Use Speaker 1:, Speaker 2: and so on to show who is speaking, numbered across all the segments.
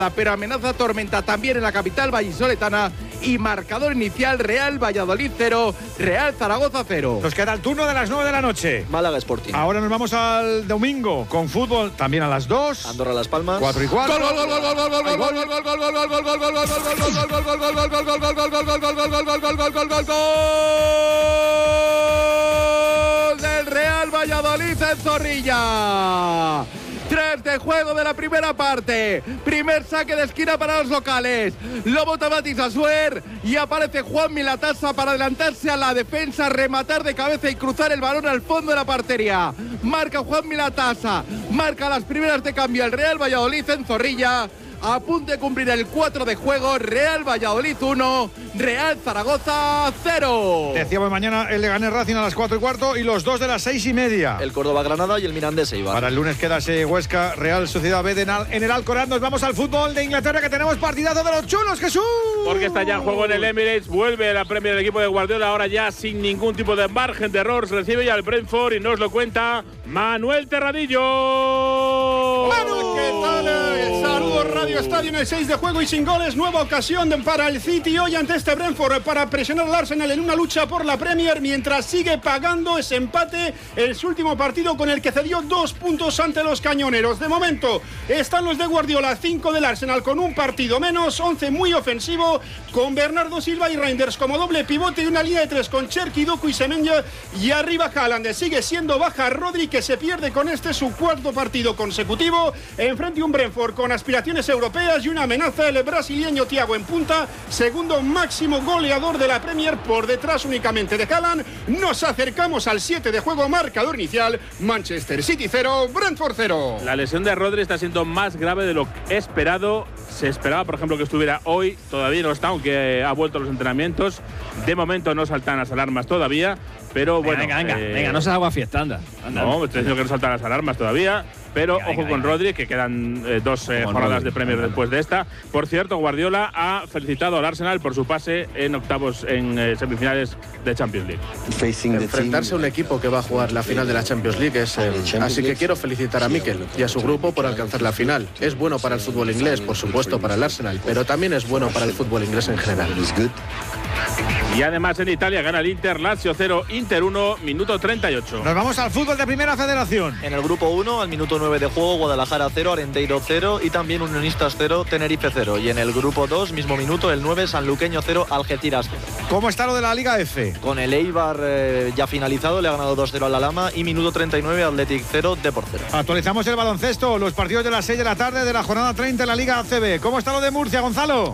Speaker 1: pero amenaza tormenta también en la capital vallisoletana y marcador inicial Real Valladolid 0, Real Zaragoza 0.
Speaker 2: Nos queda el turno de las 9 de la noche.
Speaker 3: Málaga Sporting.
Speaker 2: Ahora nos vamos al domingo con fútbol también a las 2.
Speaker 3: Andorra Las Palmas.
Speaker 2: 4 y 4.
Speaker 1: Del Real Valladolid en Zorrilla. 3 de juego de la primera parte. Primer saque de esquina para los locales. Lo bota Matis Asuer y aparece Juan Milatasa para adelantarse a la defensa, rematar de cabeza y cruzar el balón al fondo de la portería. Marca Juan Milatasa. Marca las primeras de cambio el Real Valladolid en Zorrilla. A punto de cumplir el 4 de juego, Real Valladolid 1, Real Zaragoza 0.
Speaker 2: Decíamos mañana el Leganés Racing a las 4 y cuarto y los 2 de las 6 y media.
Speaker 3: El Córdoba Granada y el Mirandés Eibar.
Speaker 2: Para el lunes queda ese Huesca Real Sociedad B en el Alcoraz. Nos vamos al fútbol de Inglaterra, que tenemos partidazo de los chulos, Jesús.
Speaker 4: Porque está ya en juego en el Emirates, vuelve la Premier del equipo de Guardiola, ahora ya sin ningún tipo de margen de error, se recibe ya el Brentford y nos lo cuenta Manuel Terradillo.
Speaker 5: Bueno, ¿qué tal? Saludos Radio Estadio en el 6 de juego y sin goles. Nueva ocasión para el City hoy ante este Brentford para presionar al Arsenal en una lucha por la Premier, mientras sigue pagando ese empate en su último partido con el que cedió 2 puntos ante los cañoneros. De momento están los de Guardiola, 5 del Arsenal con un partido menos, 11 muy ofensivo, con Bernardo Silva y Reinders como doble pivote y una línea de 3 con Cherki, Doku y Semenya, y arriba Haaland. Sigue siendo baja Rodri, que se pierde con su cuarto partido consecutivo. Enfrente un Brentford con aspiraciones europeas y una amenaza, el brasileño Thiago en punta, segundo máximo goleador de la Premier, por detrás únicamente de Haaland. Nos acercamos al 7 de juego, marcador inicial, Manchester City 0, Brentford 0.
Speaker 4: La lesión de Rodri está siendo más grave de lo esperado. Se esperaba, por ejemplo, que estuviera hoy, todavía no está, aunque ha vuelto a los entrenamientos. De momento no saltan las alarmas todavía, pero bueno.
Speaker 6: Venga, no se haga fiesta, anda.
Speaker 4: No, estoy diciendo que no saltan las alarmas todavía. Pero ojo con Rodri, que quedan 2 jornadas de Premier después de esta. Por cierto, Guardiola ha felicitado al Arsenal por su pase en octavos, en semifinales de Champions League.
Speaker 7: Enfrentarse a un equipo que va a jugar la final de la Champions League es así que quiero felicitar a Mikel y a su grupo por alcanzar la final. Es bueno para el fútbol inglés, por supuesto para el Arsenal, pero también es bueno para el fútbol inglés en general.
Speaker 4: Y además en Italia gana el Inter, Lazio 0, Inter 1, minuto 38.
Speaker 2: Nos vamos al fútbol de Primera Federación.
Speaker 3: En el grupo 1, al minuto 9 de juego, Guadalajara 0, Arenteiro 0 y también Unionistas 0, Tenerife 0. Y en el grupo 2, mismo minuto, el 9, Sanluqueño 0, Algeciras 0.
Speaker 2: ¿Cómo está lo de la Liga F?
Speaker 3: Con el Eibar ya finalizado, le ha ganado 2-0 al Alhama y minuto 39, Athletic 0, Depor 0.
Speaker 2: Actualizamos el baloncesto, los partidos de las 6 de la tarde de la jornada 30 en la Liga ACB. ¿Cómo está lo de Murcia, Gonzalo?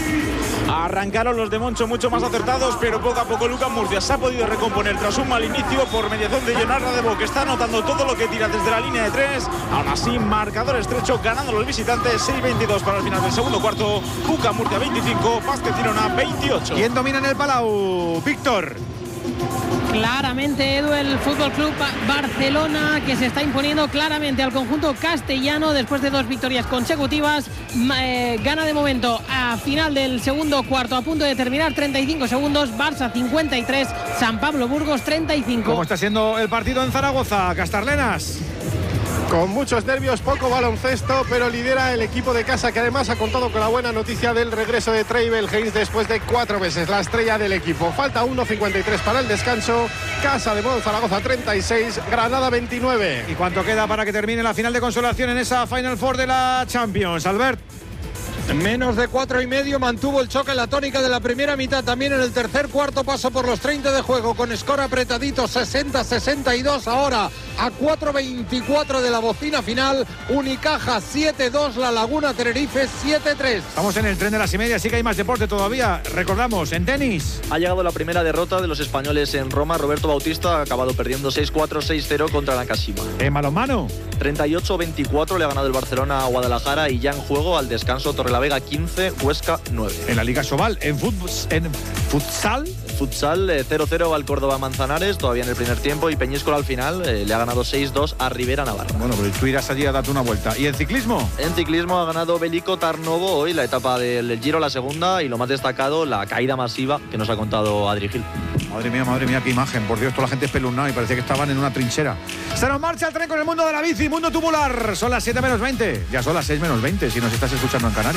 Speaker 8: Arrancaron los de Moncho mucho más acertados, pero poco a poco Lucas Murcia se ha podido recomponer tras un mal inicio por mediación de Leonardo de Bo, que está anotando todo lo que tira desde la línea de 3. Aún así, marcador estrecho, ganando los visitantes, 6-22 para el final del segundo cuarto. Cuca Murcia 25, Basket Girona 28.
Speaker 2: ¿Quién domina en el Palau? Víctor.
Speaker 9: Claramente, Edu, el Fútbol Club Barcelona, que se está imponiendo claramente al conjunto castellano después de 2 victorias consecutivas. Gana de momento a final del segundo cuarto, a punto de terminar, 35 segundos. Barça 53, San Pablo Burgos 35.
Speaker 2: ¿Cómo está siendo el partido en Zaragoza, Castarlenas?
Speaker 5: Con muchos nervios, poco baloncesto, pero lidera el equipo de casa, que además ha contado con la buena noticia del regreso de Treibel Haynes después de 4 meses, la estrella del equipo. Falta 1:53 para el descanso. Casa de Mon Zaragoza 36, Granada 29.
Speaker 2: ¿Y cuánto queda para que termine la final de consolación en esa Final Four de la Champions, Albert?
Speaker 10: Menos de 4,5, mantuvo el choque en la tónica de la primera mitad. También en el tercer cuarto paso por los 30 de juego, con score apretadito, 60-62. Ahora a 4:24 de la bocina final, Unicaja 7-2, La Laguna Tenerife 7-3.
Speaker 2: Estamos en el tren de las y media, sí que hay más deporte todavía. Recordamos, en tenis
Speaker 3: ha llegado la primera derrota de los españoles en Roma. Roberto Bautista ha acabado perdiendo 6-4, 6-0 contra Nakashima.
Speaker 2: En balonmano,
Speaker 3: 38-24 le ha ganado el Barcelona a Guadalajara, y ya en juego al descanso Torrelavega 15, Huesca 9.
Speaker 2: En la Liga Sobal, en futsal,
Speaker 3: futsal, 0-0 va el Córdoba Manzanares, todavía en el primer tiempo, y Peñíscola al final le ha ganado 6-2 a Rivera Navarra.
Speaker 2: Bueno, pero tú irás allí a darte una vuelta. ¿Y en ciclismo?
Speaker 3: En ciclismo ha ganado Belico Tarnovo hoy la etapa del Giro, la segunda, y lo más destacado, la caída masiva que nos ha contado Adri Gil.
Speaker 2: Madre mía, qué imagen. Por Dios, toda la gente espeluznada y parecía que estaban en una trinchera. Se nos marcha el tren con el mundo de la bici, mundo tubular. Son las 7 menos 20. Ya son las 6 menos 20 si nos estás escuchando en Canarias.